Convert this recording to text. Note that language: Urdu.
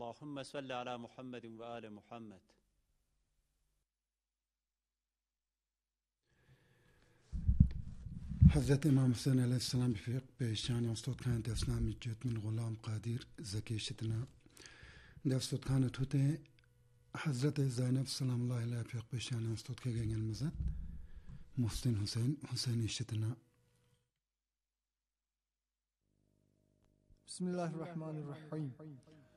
اللهم صل على محمد وآل محمد. حضرت امام حسین علیه السلام به شان استادخانه دفسنا میجد من غلام قادر زکی شتنا دفستخانه توته حضرت زینب سلام الله علیها فیق به شان استادخانه المزد محسن حسین شتنا. بسم الله الرحمن الرحیم.